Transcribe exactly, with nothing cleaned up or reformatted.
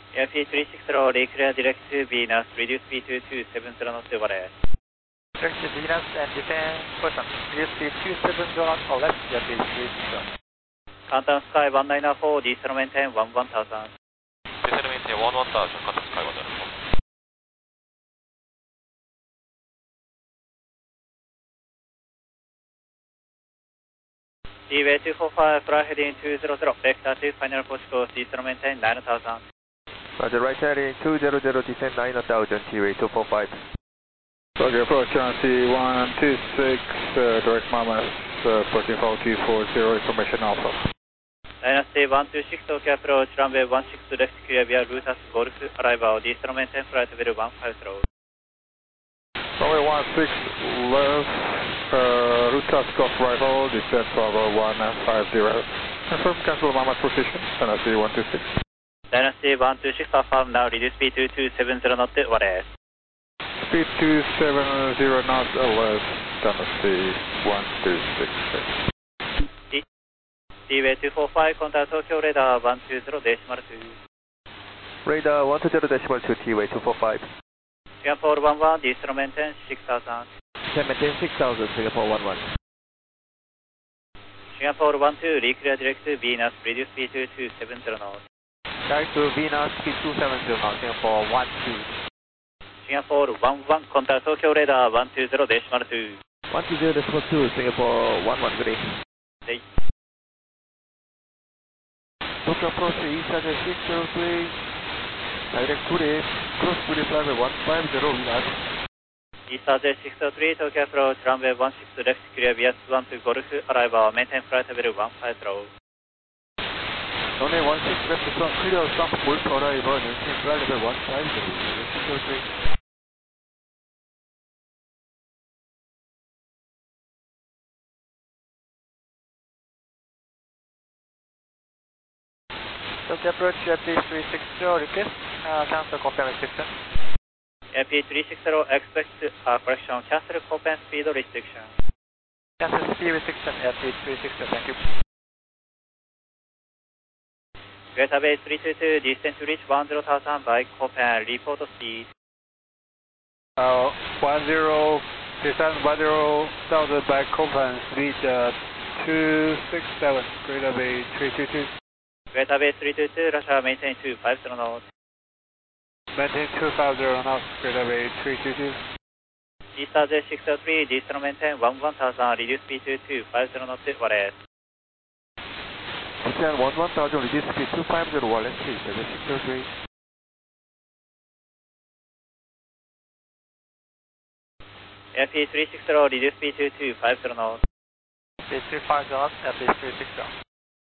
Air P three sixty, reclear direct to Venus, reduce speed to two seven zero knots, Vale. Direct to Venus and descend caution, reduce speed two seven zero knots or left, Air P three sixty. Countdown sky one nine four, descent maintain one one thousand. Descent maintain one one thousand, countdown sky one nine four. T-way two four five, fly heading two zero zero, vector to final approach course, descent maintain nine thousand. Roger, right heading two zero zero, descend nine thousand, T-way two four five. Roger, approach R C one two six, uh, direct Mamas, uh, fourteen four two four zero, information Alpha. Dynasty one two six, Tokyo approach, runway one six left, clear via Lutas Golf, arrival, descent maintain flight level one five zero. Runway one six left, uh, Lutas Golf arrival, descent level one five zero. Confirm cancel Mamas position, Dynasty one two six. Dynasty one two six, affirm now, reduce speed to two seven zero knots, Vale. Speed two seven zero knots L S, Dynasty one two six. T-way two four five, contact Tokyo radar one two zero decimal two. Radar one two zero decimal two, T-way two four five. Singapore one one, descent maintain six thousand. Descend maintain six thousand, Singapore one one. Singapore one two, reclear direct to Venus, reduce speed to two seven zero knots. Direct to Venus, speed two seven zero knots, Singapore one two. Singapore one one, contact Tokyo radar one two zero decimal two. one two zero decimal two, Singapore one one, good day. Hey. Tokyo approach East Asia six zero three, direct to the cross British runway one five zero, Venus. East Asia six zero three, Tokyo approach, runway one six left, clear via one two Golf, arrival, maintain flight level one five zero. runway one six left, clear stop Golf, arrival, maintain flight level one five zero, six zero three. Tokyo approach, Air P three sixty, request, uh, cancel confirm restriction. Air P three sixty, expect uh, correction, cancel copen speed restriction. Cancel speed restriction, Air P three sixty, thank you. Delta Bay three two two, descent to reach one zero thousand by copen, report speed. Uh, one zero, descend one zero thousand by Copan, speed uh, two six seven, Greater Bay three two two. Delta Bay three two two, Russia maintain two five zero knots. Maintain two five zero knots, Greater Bay three two two. East Asia six zero three, descent maintain one one thousand, reduce speed to two five zero knots, Vale. Descend one one thousand, reduce speed two five zero, Wallace six zero three. Air P three sixty, reduce speed to two five zero knots. Speed two five zero knots, Air P three sixty.